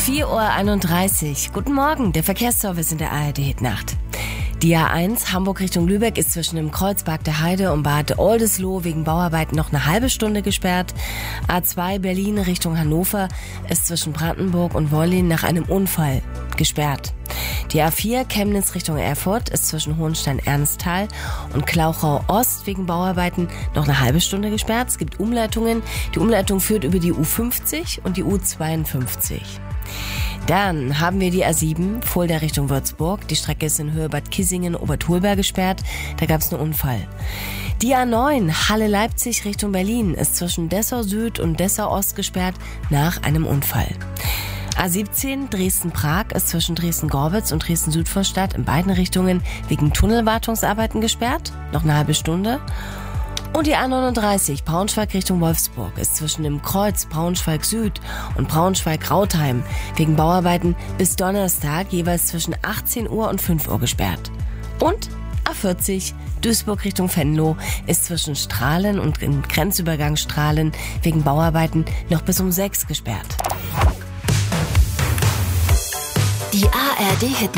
4:31 Uhr. Guten Morgen, der Verkehrsservice in der ARD-Hitnacht. Die A1 Hamburg Richtung Lübeck ist zwischen dem Kreuzberg der Heide und Bad Oldesloe wegen Bauarbeiten noch eine halbe Stunde gesperrt. A2 Berlin Richtung Hannover ist zwischen Brandenburg und Wollin nach einem Unfall gesperrt. Die A4 Chemnitz Richtung Erfurt ist zwischen Hohenstein-Ernsthal und Klauchau Ost wegen Bauarbeiten noch eine halbe Stunde gesperrt. Es gibt Umleitungen. Die Umleitung führt über die U50 und die U52. Dann haben wir die A7 Fulda Richtung Würzburg. Die Strecke ist in Höhe Bad Kissingen-Obertolberg gesperrt. Da gab es einen Unfall. Die A9 Halle-Leipzig Richtung Berlin ist zwischen Dessau Süd und Dessau Ost gesperrt nach einem Unfall. A17 Dresden-Prag ist zwischen Dresden-Gorbitz und Dresden-Südvorstadt in beiden Richtungen wegen Tunnelwartungsarbeiten gesperrt. Noch eine halbe Stunde. Und die A39 Braunschweig Richtung Wolfsburg ist zwischen dem Kreuz Braunschweig Süd und Braunschweig-Rautheim wegen Bauarbeiten bis Donnerstag jeweils zwischen 18 Uhr und 5 Uhr gesperrt. Und A40 Duisburg Richtung Venlo ist zwischen Strahlen und im Grenzübergang Strahlen wegen Bauarbeiten noch bis um 6 gesperrt. Die ARD-Hitnacht.